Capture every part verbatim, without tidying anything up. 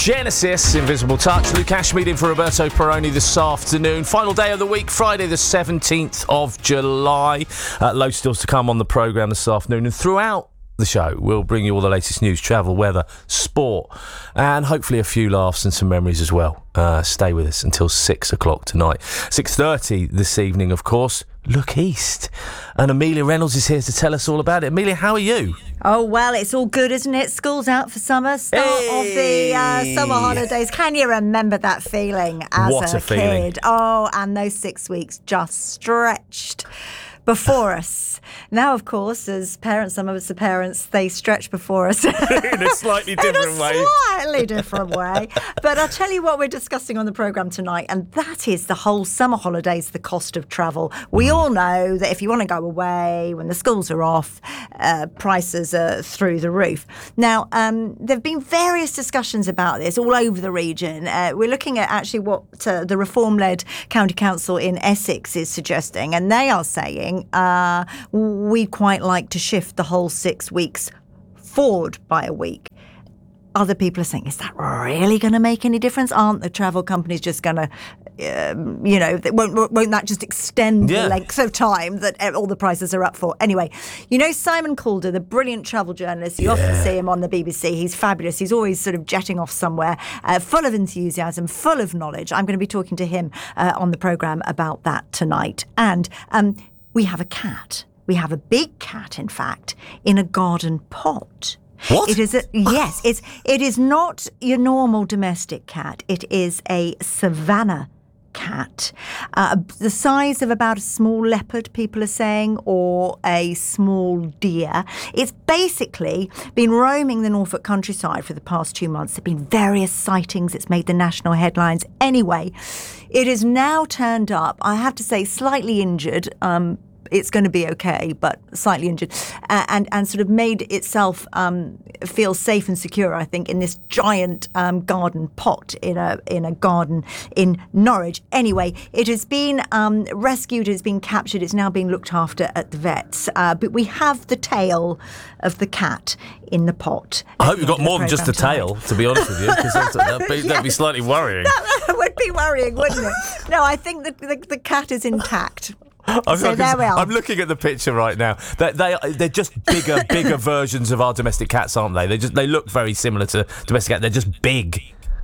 Genesis, Invisible Touch. Luke Ashmead in for Roberto Perrone this afternoon. Final day of the week, Friday the seventeenth of July. Uh, loads still to come on the programme this afternoon. And throughout the show, we'll bring you all the latest news, travel, weather, sport, and hopefully a few laughs and some memories as well. Uh, stay with us until six o'clock tonight. six thirty this evening, of course. Look East. And Amelia Reynolds is here to tell us all about it. Amelia, how are you? Oh, well, it's all good, isn't it? School's out for summer, start hey! of the uh, summer holidays. Can you remember that feeling as what a, a feeling. kid? Oh, and those six weeks just stretched before us. Now, of course, as parents, some of us are parents, they stretch before us. In a slightly different In a way. slightly different way. But I'll tell you what we're discussing on the programme tonight, and that is the whole summer holidays, the cost of travel. We all know that if you want to go away when the schools are off, uh, prices are through the roof. Now, um, there have been various discussions about this all over the region. Uh, we're looking at actually what uh, the Reform-led County Council in Essex is suggesting, and they are saying Uh, we'd quite like to shift the whole six weeks forward by a week. Other people are saying, is that really going to make any difference? Aren't the travel companies just going to, um, you know, won't, won't that just extend yeah. the length of time that all the prices are up for? Anyway, you know Simon Calder, the brilliant travel journalist, you yeah. often see him on the B B C. He's fabulous. He's always sort of jetting off somewhere, uh, full of enthusiasm, full of knowledge. I'm going to be talking to him uh, on the programme about that tonight. And um, we have a cat. We have a big cat, in fact, in a garden pot. What? It is a, yes, it's it is not your normal domestic cat. It is a savannah cat, uh, the size of about a small leopard, people are saying, or a small deer. It's basically been roaming the Norfolk countryside for the past two months. There have been various sightings. It's made the national headlines. Anyway, it is now turned up, I have to say, slightly injured. Um, it's going to be okay, but slightly injured, uh, and and sort of made itself um, feel safe and secure, I think, in this giant um, garden pot in a in a garden in Norwich. Anyway, it has been um, rescued, it's been captured, it's now being looked after at the vets. Uh, but we have the tail of the cat in the pot. I hope you've got more than just the tail, to be honest with you, because that'd, be, that'd be slightly worrying. That would be worrying, wouldn't it? No, I think the, the, the cat is intact. I'm, so there we are. I'm looking at the picture right now. They, they, they're just bigger, bigger versions of our domestic cats, aren't they? They just they look very similar to domestic cats. They're just big.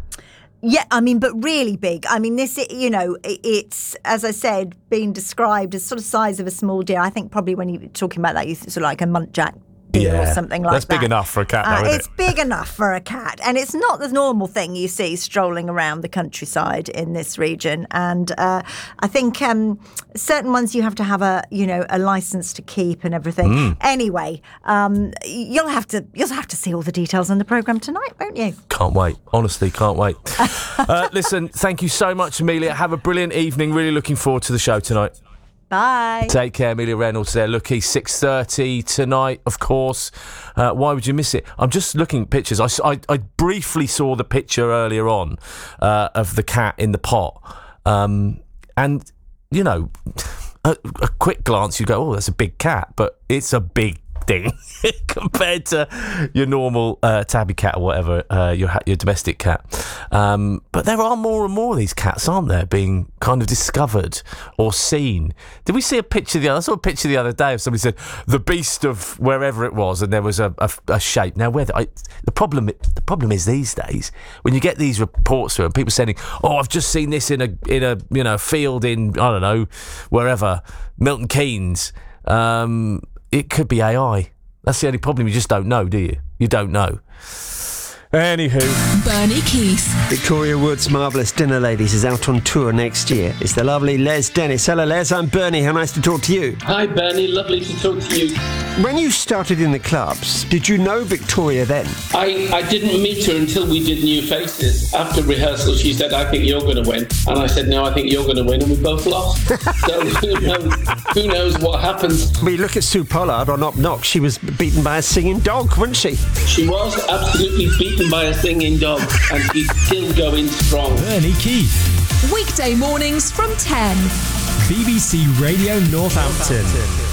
Yeah, I mean, but really big. I mean, this, you know, it's, as I said, being described as sort of size of a small deer. I think probably when you're talking about that, you sort of like a muntjac deer yeah, or something like that's that. That's big enough for a cat, though, uh, isn't It's it? big enough for a cat. And it's not the normal thing you see strolling around the countryside in this region. And uh, I think um, certain ones you have to have a, you know, a licence to keep and everything. Mm. Anyway, um, you'll have to you'll have to see all the details on the programme tonight, won't you? Can't wait. Honestly, can't wait. uh, listen, thank you so much, Amelia. Have a brilliant evening. Really looking forward to the show tonight. Bye. Take care, Amelia Reynolds there. Looky, six thirty tonight, of course. Uh, why would you miss it? I'm just looking at pictures. I, I, I briefly saw the picture earlier on uh, of the cat in the pot. Um, and, you know, a, a quick glance, you go, oh, that's a big cat. But it's a big thing compared to your normal uh, tabby cat or whatever, uh, your your domestic cat. Um, but there are more and more of these cats, aren't there, being kind of discovered or seen. Did we see a picture the other? I saw a picture the other day of somebody said the beast of wherever it was, and there was a, a, a shape. Now, whether I, the problem the problem is these days when you get these reports through and people saying, "Oh, I've just seen this in a in a you know field in I don't know wherever Milton Keynes." Um, It could be A I. That's the only problem. You just don't know, do you? You don't know. Anywho. Bernie Keith. Victoria Wood's Marvellous Dinner Ladies is out on tour next year. It's the lovely Les Dennis. Hello, Les. I'm Bernie. How nice to talk to you. Hi, Bernie. Lovely to talk to you. When you started in the clubs, did you know Victoria then? I, I didn't meet her until we did New Faces. After rehearsal, she said, I think you're going to win. And I said, no, I think you're going to win. And we both lost. So who knows, who knows what happens. But you look at Sue Pollard on Up Knock. She was beaten by a singing dog, wasn't she? She was absolutely beaten by a singing dog, and she's still going strong. Bernie Keith. Weekday mornings from ten. B B C Radio Northampton.